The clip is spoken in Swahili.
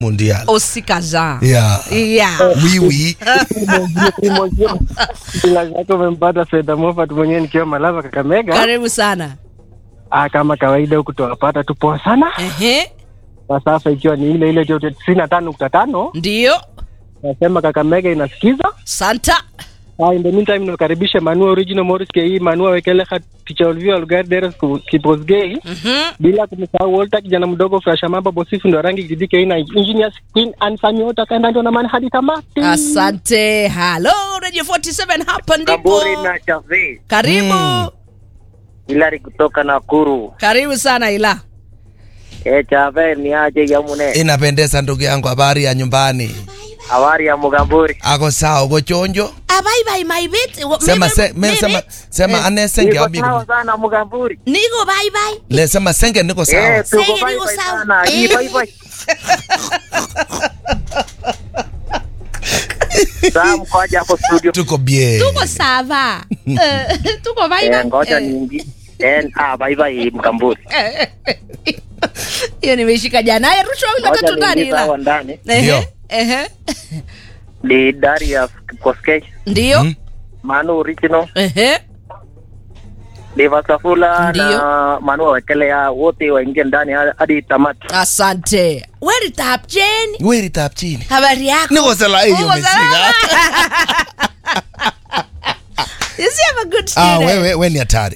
Mundial. Osikaza. Yeah. Oui. Bila zako umempata Fedha Moffat mwenyewe nikiwa Malava Kakamega. Karibu sana. Kama kawaida huku tuwapata tu poa sana. Na sasa ikiwa ni ile 95.5. Ndio. Nasema Kakamega inasikiza. Santa. In the meantime nakaribisha Manu Original Morris KE Manu Wekele Ticha Olivia Algarderes Kiposgei. Bila kumsahau Walter kijana mdogo Frasha Mamba Bosifu ndo rangi kidike ina engineers Queen and Samiota kaenda ndo na man hadi tamati. Asante. Hello Radio 47 hapa ndipo. Kaburi na Chafe. Karibu. Hilary kutoka Nakuru. Karibu sana Ila. Chafe ni aje Yamune. Inapendeza ndugu yangu, habari ya nyumbani? Habari ya Mugamburi. Ako sawa uko chonjo? Bye my bit. Sema anesenge wabi. Niko sana Mugamburi. Niko bye. Le sema senge niko sawa. Senge niko sawa. Bye. Sam kwaje hapo studio? Tuko bie. Tuko sawa. Tuko bye. Ngoja niingie. Bye Mugamburi. Hiyo nimeshika jana. Rushwa wala tatu ndani Ila. Ndio. Ni Daria Koskei. Ndio. Manu Original. Deva Safula na Manu Wekelea wote waingie ndani hadi tamati. Asante. Weri tap chini. Habari yako? Niko sala hiyo umeshika. You see, have a good student. Wewe ni hatari.